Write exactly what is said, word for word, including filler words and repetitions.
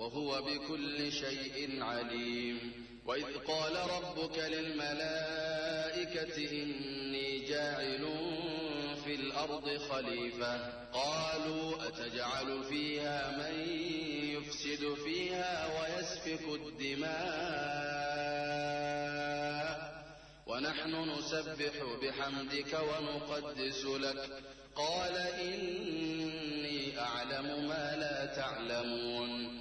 وهو بكل شيء عليم. وإذ قال ربك للملائكة إني جاعل في الأرض خليفة قالوا أتجعل فيها من يفسد فيها ويسفك الدماء ونحن نسبح بحمدك ونقدس لك قال إني أعلم ما لا تعلمون